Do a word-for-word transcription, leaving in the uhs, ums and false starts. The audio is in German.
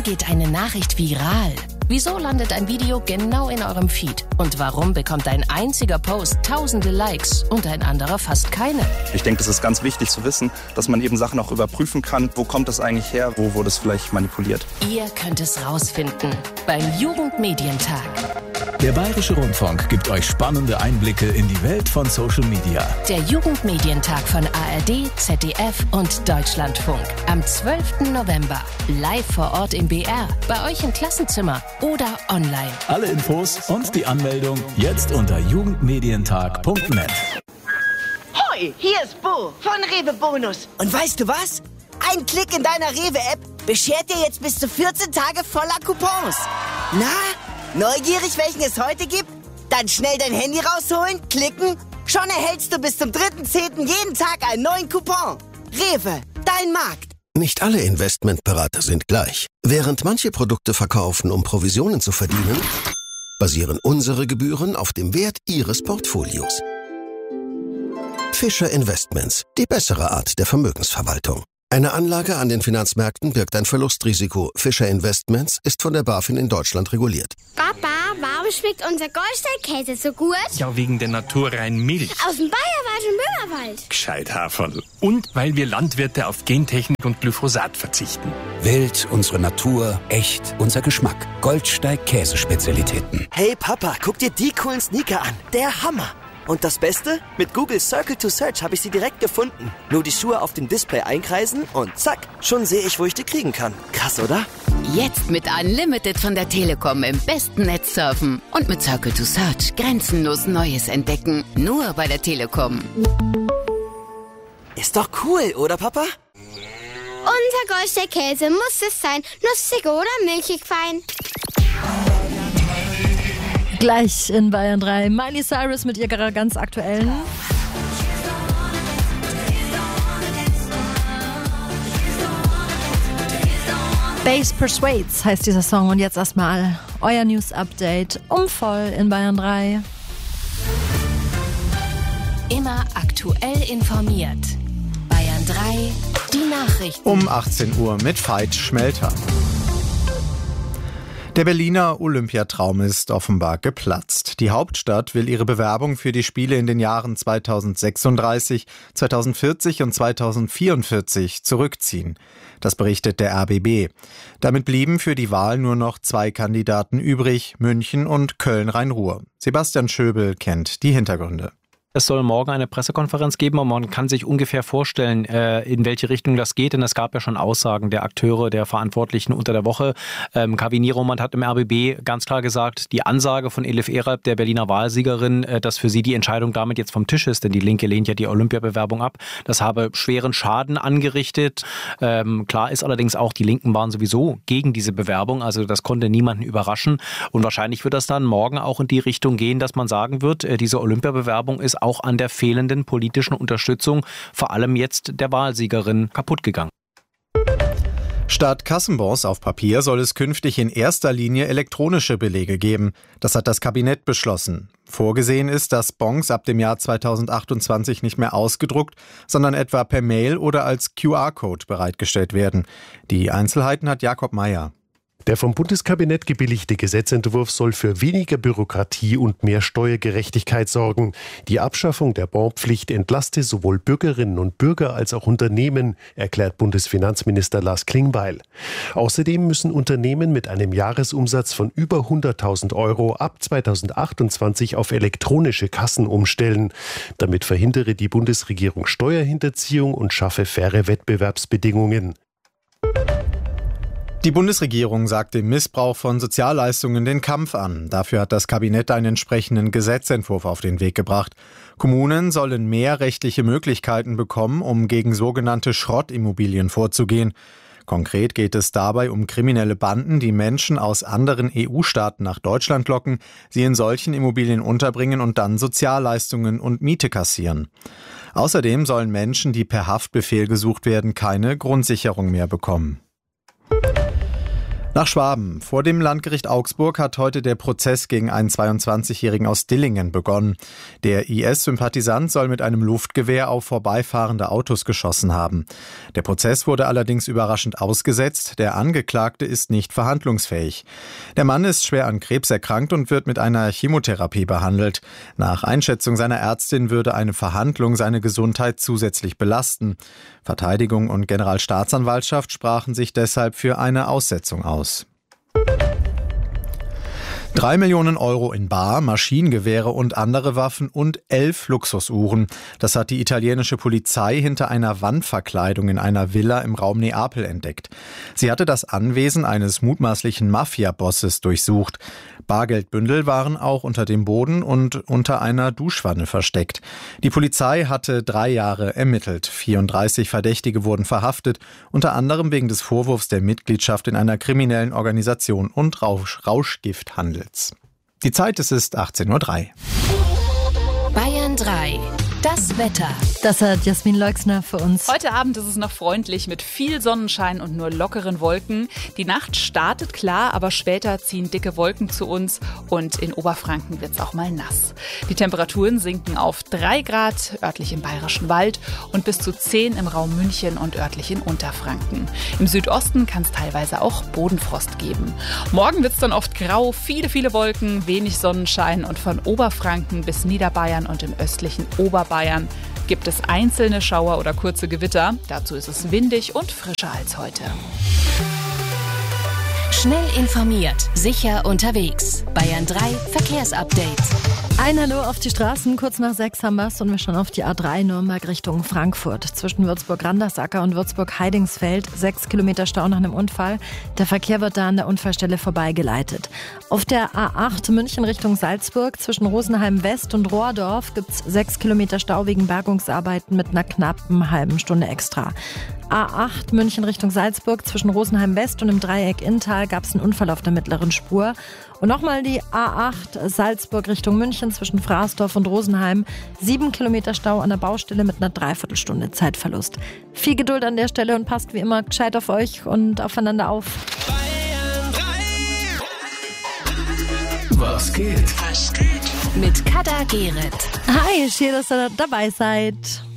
Wann geht eine Nachricht viral? Wieso landet ein Video genau in eurem Feed? Und warum bekommt ein einziger Post tausende Likes und ein anderer fast keine? Ich denke, es ist ganz wichtig zu wissen, dass man eben Sachen auch überprüfen kann. Wo kommt das eigentlich her? Wo wurde es vielleicht manipuliert? Ihr könnt es rausfinden beim Jugendmedientag. Der Bayerische Rundfunk gibt euch spannende Einblicke in die Welt von Social Media. Der Jugendmedientag von A R D, Z D F und Deutschlandfunk. Am zwölften November. Live vor Ort im B R. Bei euch im Klassenzimmer oder online. Alle Infos und die Anmeldung jetzt unter jugendmedientag punkt net. Hoi, hier ist Bo von Rewe Bonus. Und weißt du was? Ein Klick in deiner Rewe-App beschert dir jetzt bis zu vierzehn Tage voller Coupons. Na, neugierig, welchen es heute gibt? Dann schnell dein Handy rausholen, klicken. Schon erhältst du bis zum dritten zehnten jeden Tag einen neuen Coupon. Rewe, dein Markt. Nicht alle Investmentberater sind gleich. Während manche Produkte verkaufen, um Provisionen zu verdienen, basieren unsere Gebühren auf dem Wert Ihres Portfolios. Fischer Investments, die bessere Art der Vermögensverwaltung. Eine Anlage an den Finanzmärkten birgt ein Verlustrisiko. Fischer Investments ist von der BaFin in Deutschland reguliert. Papa, warum schmeckt unser Goldstein-Käse so gut? Ja, wegen der naturreinen Milch. Aus dem Bayerischen Böhmerwald. Gescheit, Haferl. Und weil wir Landwirte auf Gentechnik und Glyphosat verzichten. Wild, unsere Natur, echt, unser Geschmack. Goldsteig-Käsespezialitäten. Hey Papa, guck dir die coolen Sneaker an. Der Hammer. Und das Beste? Mit Google Circle to Search habe ich sie direkt gefunden. Nur die Schuhe auf dem Display einkreisen und zack, schon sehe ich, wo ich die kriegen kann. Krass, oder? Jetzt mit Unlimited von der Telekom im besten Netz surfen. Und mit Circle to Search grenzenlos Neues entdecken. Nur bei der Telekom. Ist doch cool, oder Papa? Unser Goldstein-Käse muss es sein. Nussig oder milchig fein. Gleich in Bayern drei. Miley Cyrus mit ihrer ganz aktuellen. Bass Persuades heißt dieser Song. Und jetzt erstmal euer News-Update um voll in Bayern drei. Immer aktuell informiert. Bayern drei, die Nachrichten. Um achtzehn Uhr mit Veit Schmelter. Der Berliner Olympiatraum ist offenbar geplatzt. Die Hauptstadt will ihre Bewerbung für die Spiele in den Jahren zweitausendsechsunddreißig, zweitausendvierzig und zweitausendvierundvierzig zurückziehen. Das berichtet der R B B. Damit blieben für die Wahl nur noch zwei Kandidaten übrig, München und Köln-Rhein-Ruhr. Sebastian Schöbel kennt die Hintergründe. Es soll morgen eine Pressekonferenz geben und man kann sich ungefähr vorstellen, in welche Richtung das geht. Denn es gab ja schon Aussagen der Akteure, der Verantwortlichen unter der Woche. Kavini Roman hat im R B B ganz klar gesagt, die Ansage von Elif Eralp, der Berliner Wahlsiegerin, dass für sie die Entscheidung damit jetzt vom Tisch ist, denn die Linke lehnt ja die Olympiabewerbung ab. Das habe schweren Schaden angerichtet. Klar ist allerdings auch, die Linken waren sowieso gegen diese Bewerbung. Also das konnte niemanden überraschen. Und wahrscheinlich wird das dann morgen auch in die Richtung gehen, dass man sagen wird, diese Olympiabewerbung ist auch an der fehlenden politischen Unterstützung, vor allem jetzt der Wahlsiegerin, kaputt gegangen. Statt Kassenbons auf Papier soll es künftig in erster Linie elektronische Belege geben. Das hat das Kabinett beschlossen. Vorgesehen ist, dass Bons ab dem Jahr zweitausendachtundzwanzig nicht mehr ausgedruckt, sondern etwa per Mail oder als Q R-Code bereitgestellt werden. Die Einzelheiten hat Jakob Mayer. Der vom Bundeskabinett gebilligte Gesetzentwurf soll für weniger Bürokratie und mehr Steuergerechtigkeit sorgen. Die Abschaffung der Bonpflicht entlaste sowohl Bürgerinnen und Bürger als auch Unternehmen, erklärt Bundesfinanzminister Lars Klingbeil. Außerdem müssen Unternehmen mit einem Jahresumsatz von über hunderttausend Euro ab zweitausendachtundzwanzig auf elektronische Kassen umstellen. Damit verhindere die Bundesregierung Steuerhinterziehung und schaffe faire Wettbewerbsbedingungen. Die Bundesregierung sagt dem Missbrauch von Sozialleistungen den Kampf an. Dafür hat das Kabinett einen entsprechenden Gesetzentwurf auf den Weg gebracht. Kommunen sollen mehr rechtliche Möglichkeiten bekommen, um gegen sogenannte Schrottimmobilien vorzugehen. Konkret geht es dabei um kriminelle Banden, die Menschen aus anderen E U-Staaten nach Deutschland locken, sie in solchen Immobilien unterbringen und dann Sozialleistungen und Miete kassieren. Außerdem sollen Menschen, die per Haftbefehl gesucht werden, keine Grundsicherung mehr bekommen. Nach Schwaben. Vor dem Landgericht Augsburg hat heute der Prozess gegen einen zweiundzwanzigjährigen aus Dillingen begonnen. Der I S-Sympathisant soll mit einem Luftgewehr auf vorbeifahrende Autos geschossen haben. Der Prozess wurde allerdings überraschend ausgesetzt. Der Angeklagte ist nicht verhandlungsfähig. Der Mann ist schwer an Krebs erkrankt und wird mit einer Chemotherapie behandelt. Nach Einschätzung seiner Ärztin würde eine Verhandlung seine Gesundheit zusätzlich belasten. Verteidigung und Generalstaatsanwaltschaft sprachen sich deshalb für eine Aussetzung aus. Drei Millionen Euro in Bar, Maschinengewehre und andere Waffen und elf Luxusuhren. Das hat die italienische Polizei hinter einer Wandverkleidung in einer Villa im Raum Neapel entdeckt. Sie hatte das Anwesen eines mutmaßlichen Mafia-Bosses durchsucht. Bargeldbündel waren auch unter dem Boden und unter einer Duschwanne versteckt. Die Polizei hatte drei Jahre ermittelt. vierunddreißig Verdächtige wurden verhaftet, unter anderem wegen des Vorwurfs der Mitgliedschaft in einer kriminellen Organisation und Rausch- Rauschgifthandels. Die Zeit, es ist achtzehn Uhr drei. Bayern drei. Das Wetter. Das hat Jasmin Leuxner für uns. Heute Abend ist es noch freundlich mit viel Sonnenschein und nur lockeren Wolken. Die Nacht startet klar, aber später ziehen dicke Wolken zu uns und in Oberfranken wird es auch mal nass. Die Temperaturen sinken auf drei Grad örtlich im Bayerischen Wald und bis zu zehn im Raum München und örtlich in Unterfranken. Im Südosten kann es teilweise auch Bodenfrost geben. Morgen wird es dann oft grau, viele, viele Wolken, wenig Sonnenschein und von Oberfranken bis Niederbayern und im östlichen Oberbayern Bayern gibt es einzelne Schauer oder kurze Gewitter. Dazu ist es windig und frischer als heute. Schnell informiert, sicher unterwegs. Bayern drei Verkehrsupdate. Ein Hallo auf die Straßen, kurz nach sechs haben wir es und wir schauen auf die A drei Nürnberg Richtung Frankfurt. Zwischen Würzburg-Randersacker und Würzburg-Heidingsfeld, sechs Kilometer Stau nach einem Unfall. Der Verkehr wird da an der Unfallstelle vorbeigeleitet. Auf der A acht München Richtung Salzburg, zwischen Rosenheim West und Rohrdorf gibt es sechs Kilometer Stau wegen Bergungsarbeiten mit einer knappen halben Stunde extra. A acht München Richtung Salzburg, zwischen Rosenheim West und im Dreieck Inntal gab es einen Unfall auf der mittleren Spur. Und nochmal die A acht Salzburg Richtung München zwischen Fraßdorf und Rosenheim. Sieben Kilometer Stau an der Baustelle mit einer Dreiviertelstunde Zeitverlust. Viel Geduld an der Stelle und passt wie immer gescheit auf euch und aufeinander auf. Was geht? Was geht? Mit Kada Gerrit. Hi, schön, dass ihr dabei seid.